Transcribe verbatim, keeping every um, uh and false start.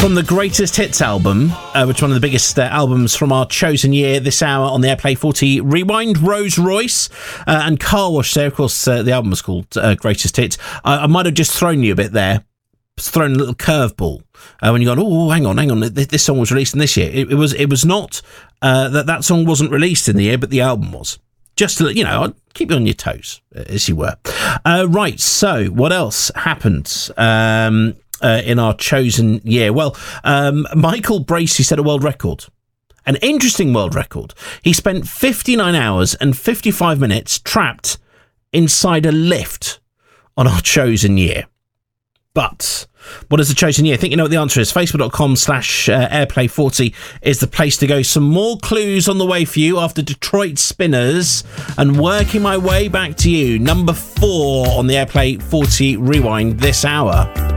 from the Greatest Hits album, uh, which is one of the biggest uh, albums from our chosen year this hour on the Airplay forty Rewind. Rose Royce uh, and Car Wash there. Of course, uh, the album was called uh, Greatest Hits. I, I might have just thrown you a bit there, thrown a little curveball uh, when you go, oh, hang on, hang on, this, this song was released in this year. It, it was it was not, uh, that, that song wasn't released in the year, but the album was. Just to, you know, keep you on your toes, as you were. Uh, right, so what else happened um, uh, in our chosen year? Well, um, Michael Bracey set a world record, an interesting world record. He spent fifty-nine hours and fifty-five minutes trapped inside a lift on our chosen year. But what is the chosen year? I think you know what the answer is. Facebook.com slash Airplay 40 is the place to go. Some more clues on the way for you after Detroit Spinners, and working my way back to you. Number four on the Airplay forty Rewind this hour.